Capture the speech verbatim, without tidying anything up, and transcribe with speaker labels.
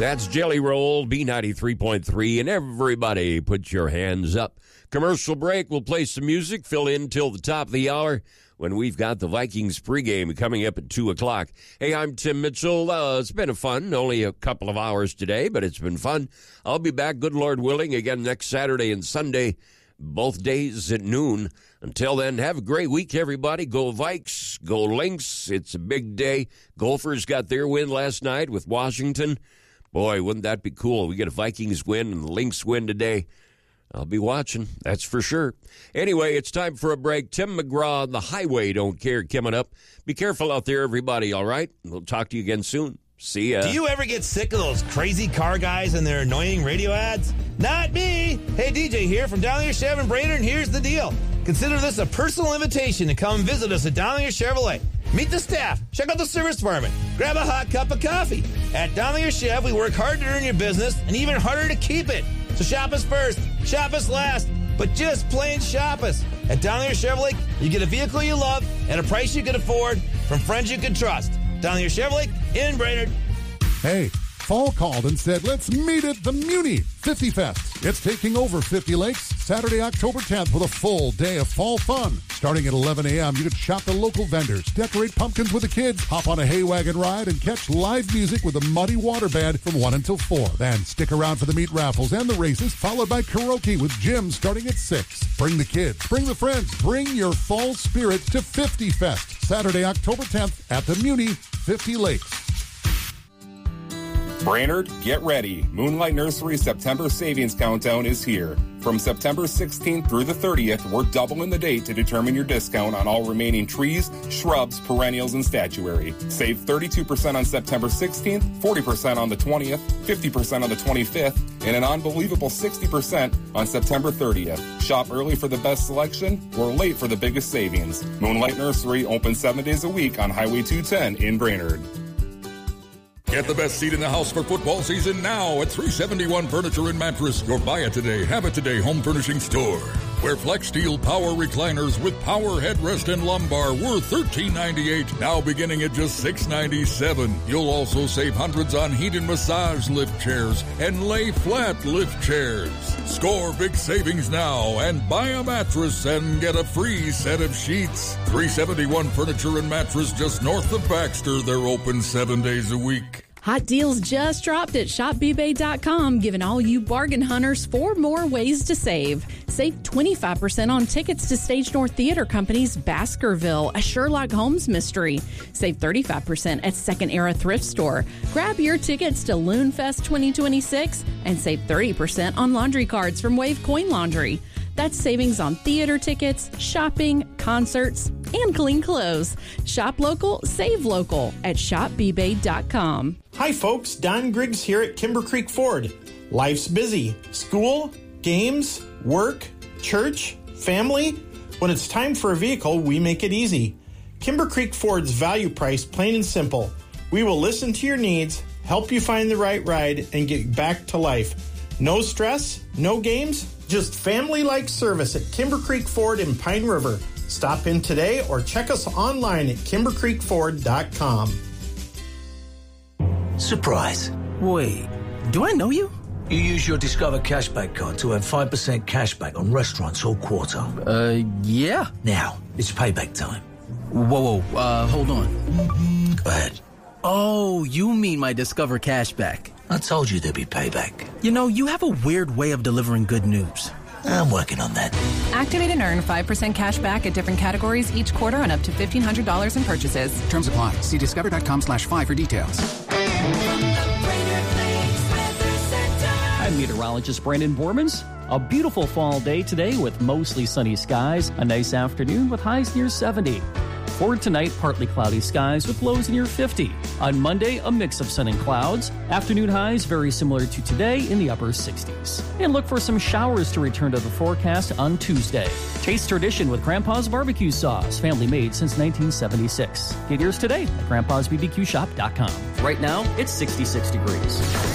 Speaker 1: That's Jelly Roll, B ninety-three point three, and everybody put your hands up. Commercial break. We'll play some music, fill in till the top of the hour when we've got the Vikings pregame coming up at two o'clock. Hey, I'm Tim Mitchell. Uh, it's been a fun, only a couple of hours today, but it's been fun. I'll be back, good Lord willing, again next Saturday and Sunday, both days at noon. Until then, have a great week, everybody. Go Vikes, go Lynx. It's a big day. Gophers got their win last night with Washington. Boy, wouldn't that be cool? We get a Vikings win and the Lynx win today. I'll be watching, that's for sure. Anyway, it's time for a break. Tim McGraw on the highway, don't care, coming up. Be careful out there, everybody, all right? We'll talk to you again soon. See ya.
Speaker 2: Do you ever get sick of those crazy car guys and their annoying radio ads? Not me. Hey, D J here from Dowlinger Chevy and Brainerd, and here's the deal. Consider this a personal invitation to come visit us at Dowlinger Chevrolet. Meet the staff, check out the service department, grab a hot cup of coffee. At Dowlinger Chev, we work hard to earn your business and even harder to keep it. So shop us first, shop us last, but just plain shop us. At Dowlinger Chevrolet, you get a vehicle you love at a price you can afford from friends you can trust. Dowlinger Chevrolet in Brainerd.
Speaker 3: Hey, Fall called and said, let's meet at the Muni fifty Fest. It's taking over fifty Lakes Saturday, October tenth with a full day of fall fun. Starting at eleven a.m., you can shop the local vendors, decorate pumpkins with the kids, hop on a hay wagon ride, and catch live music with the Muddy Water Band from one until four. Then stick around for the meat raffles and the races, followed by karaoke with Jim starting at six. Bring the kids, bring the friends, bring your fall spirit to fifty Fest. Saturday, October tenth at the Muni fifty Lakes.
Speaker 4: Brainerd, get ready. Moonlight Nursery September Savings Countdown is here. From September sixteenth through the thirtieth, we're doubling the date to determine your discount on all remaining trees, shrubs, perennials, and statuary. Save thirty-two percent on September sixteenth, forty percent on the twentieth, fifty percent on the twenty-fifth, and an unbelievable sixty percent on September thirtieth. Shop early for the best selection or late for the biggest savings. Moonlight Nursery open seven days a week on Highway two ten in Brainerd.
Speaker 5: Get the best seat in the house for football season now at three seventy-one Furniture and Mattress, your buy it today, have it today home furnishing store. Where Flex Steel power recliners with power headrest and lumbar were thirteen ninety-eight, now beginning at just six ninety-seven. You'll also save hundreds on heat and massage lift chairs and lay flat lift chairs. Score big savings now and buy a mattress and get a free set of sheets. three seventy-one Furniture and Mattress just north of Baxter. They're open seven days a week.
Speaker 6: Hot deals just dropped at shop b bay dot com, giving all you bargain hunters four more ways to save. Save twenty-five percent on tickets to Stage North Theater Company's Baskerville, a Sherlock Holmes mystery. Save thirty-five percent at Second Era Thrift Store. Grab your tickets to Loon Fest twenty twenty-six and save thirty percent on laundry cards from Wave Coin Laundry. That's savings on theater tickets, shopping, concerts, and clean clothes. Shop local, save local at shop b bay dot com.
Speaker 7: Hi folks, Don Griggs here at Timber Creek Ford. Life's busy. School, games, work, church, family. When it's time for a vehicle, we make it easy. Timber Creek Ford's value price, plain and simple. We will listen to your needs, help you find the right ride, and get back to life. No stress, no games, just family-like service at Timber Creek Ford in Pine River. Stop in today or check us online at kimber creek ford dot com.
Speaker 8: Surprise. Wait, do I know you? You use your Discover Cashback card to earn five percent cashback on restaurants all quarter.
Speaker 9: Uh, yeah.
Speaker 8: Now, it's payback time.
Speaker 9: Whoa, whoa, uh, hold on.
Speaker 8: Go ahead.
Speaker 9: Oh, you mean my Discover Cashback.
Speaker 8: I told you there'd be payback.
Speaker 9: You know, you have a weird way of delivering good news.
Speaker 8: I'm working on that.
Speaker 10: Activate and earn five percent cash back at different categories each quarter on up to fifteen hundred dollars in purchases.
Speaker 11: Terms apply. See discover.com slash five for details.
Speaker 12: I'm meteorologist Brandon Bormans. A beautiful fall day today with mostly sunny skies. A nice afternoon with highs near seventy. For tonight, partly cloudy skies with lows near fifty. On Monday, a mix of sun and clouds. Afternoon highs very similar to today in the upper sixties. And look for some showers to return to the forecast on Tuesday. Taste tradition with Grandpa's Barbecue Sauce, family made since nineteen seventy-six. Get yours today at grandpas b b q shop dot com. Right now, it's sixty-six degrees.